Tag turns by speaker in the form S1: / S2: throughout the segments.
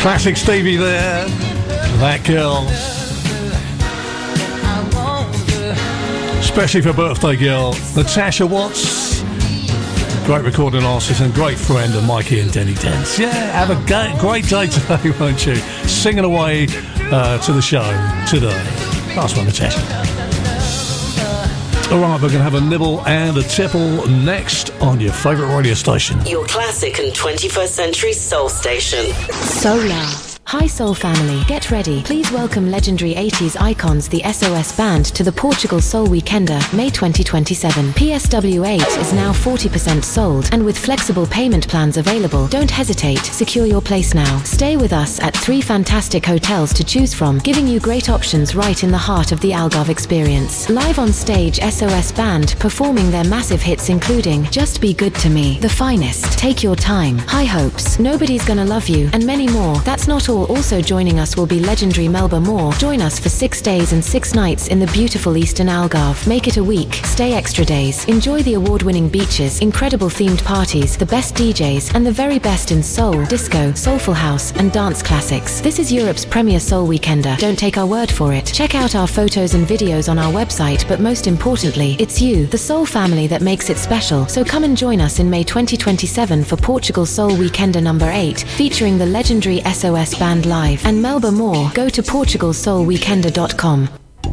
S1: Classic Stevie there. That girl. Especially for birthday girl Natasha Watts. Great recording artist and great friend of Mikey and Denny Dents. Yeah, have a great day today, won't you? Singing away to the show today. Last one, Natasha. Alright, we're going to have a nibble and a tipple next on your favourite radio station.
S2: Your classic and 21st century soul station.
S3: Solar. Hi Soul family, get ready. Please welcome legendary 80s icons the SOS Band to the Portugal Soul Weekender, May 2027. PSW8 is now 40% sold, and with flexible payment plans available, don't hesitate, secure your place now. Stay with us at 3 fantastic hotels to choose from, giving you great options right in the heart of the Algarve experience. Live on stage, SOS Band performing their massive hits including Just Be Good to Me, The Finest, Take Your Time, High Hopes, Nobody's Gonna Love You, and many more. That's not all. Also joining us will be legendary Melba Moore. Join us for 6 days and 6 nights in the beautiful Eastern Algarve. Make it a week. Stay extra days. Enjoy the award-winning beaches, incredible themed parties, the best DJs, and the very best in soul, disco, soulful house, and dance classics. This is Europe's premier soul weekender. Don't take our word for it. Check out our photos and videos on our website, but most importantly, it's you, the soul family, that makes it special. So come and join us in May 2027 for Portugal Soul Weekender number 8, featuring the legendary SOS Band Live and Melba Moore. Go to portugalsoulweekender.com.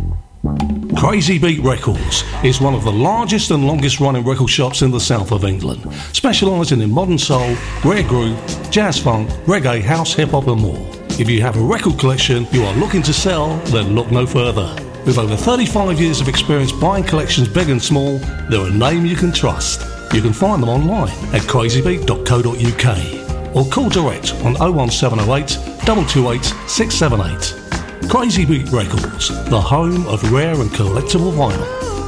S1: Crazy Beat Records is one of the largest and longest running record shops in the south of England, specialising in modern soul, rare groove, jazz funk, reggae, house, hip hop and more. If you have a record collection you are looking to sell, then look no further. With over 35 years of experience buying collections big and small, they're a name you can trust. You can find them online at crazybeat.co.uk or call direct on 01708 228 678. Crazy Beat Records, the home of rare and collectible vinyl.